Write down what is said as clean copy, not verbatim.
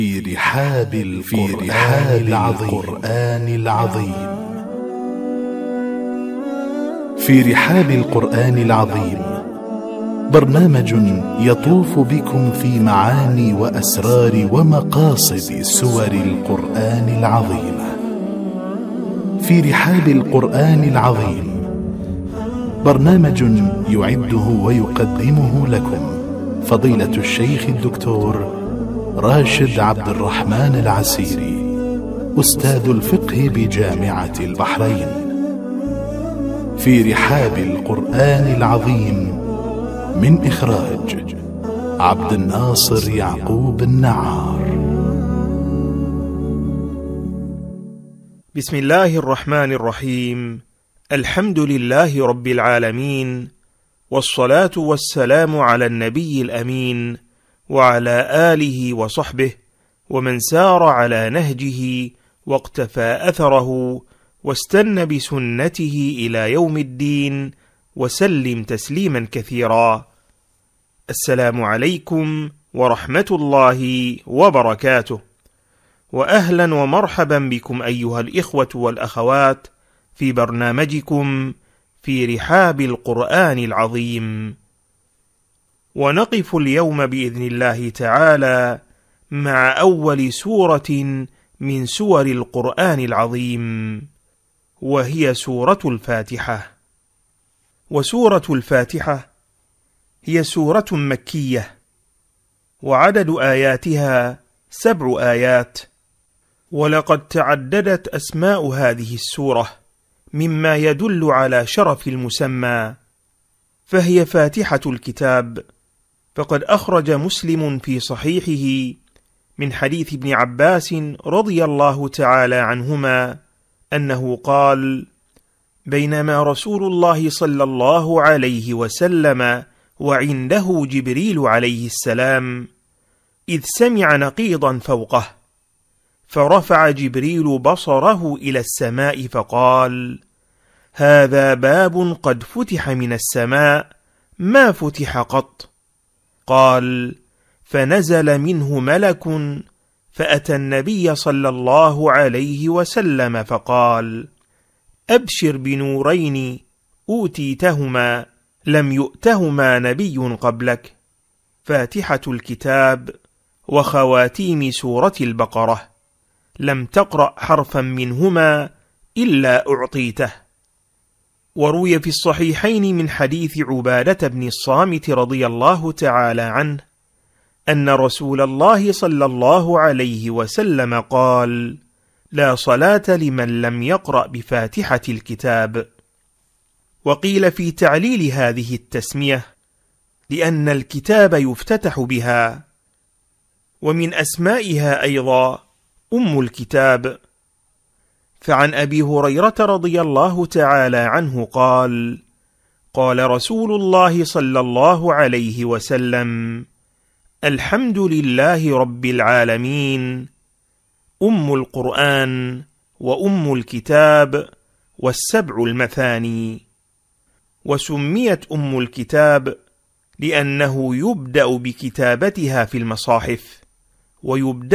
في رحاب القرآن العظيم. في رحاب القرآن العظيم برنامج يطوف بكم في معاني وأسرار ومقاصد سور القرآن العظيم. في رحاب القرآن العظيم برنامج يعده ويقدمه لكم فضيلة الشيخ الدكتور راشد عبد الرحمن العسيري، أستاذ الفقه بجامعة البحرين. في رحاب القرآن العظيم من إخراج عبد الناصر يعقوب النعار. بسم الله الرحمن الرحيم. الحمد لله رب العالمين، والصلاة والسلام على النبي الأمين وعلى آله وصحبه ومن سار على نهجه واقتفى أثره واستنى بسنته إلى يوم الدين وسلم تسليما كثيرا. السلام عليكم ورحمة الله وبركاته، وأهلا ومرحبا بكم أيها الإخوة والأخوات في برنامجكم في رحاب القرآن العظيم. ونقف اليوم بإذن الله تعالى مع أول سورة من سور القرآن العظيم، وهي سورة الفاتحة. وسورة الفاتحة هي سورة مكية، وعدد آياتها 7 آيات، ولقد تعددت أسماء هذه السورة مما يدل على شرف المسمى، فهي فاتحة الكتاب. فقد أخرج مسلم في صحيحه من حديث ابن عباس رضي الله تعالى عنهما أنه قال: بينما رسول الله صلى الله عليه وسلم وعنده جبريل عليه السلام إذ سمع نقيضا فوقه، فرفع جبريل بصره إلى السماء فقال: هذا باب قد فتح من السماء ما فتح قط. قال: فنزل منه ملك فأتى النبي صلى الله عليه وسلم فقال: أبشر بنورين أوتيتهما لم يؤتهما نبي قبلك، فاتحة الكتاب وخواتيم سورة البقرة، لم تقرأ حرفا منهما إلا أعطيته. وروي في الصحيحين من حديث عبادة بن الصامت رضي الله تعالى عنه أن رسول الله صلى الله عليه وسلم قال: لا صلاة لمن لم يقرأ بفاتحة الكتاب. وقيل في تعليل هذه التسمية لأن الكتاب يفتتح بها، ومن أسمائها أيضا أم الكتاب. فعن أبي هريرة رضي الله تعالى عنه قال: قال رسول الله صلى الله عليه وسلم: الحمد لله رب العالمين، أم القرآن وأم الكتاب والسبع المثاني. وسميت أم الكتاب لأنه يبدأ بكتابتها في المصاحف، ويبدأ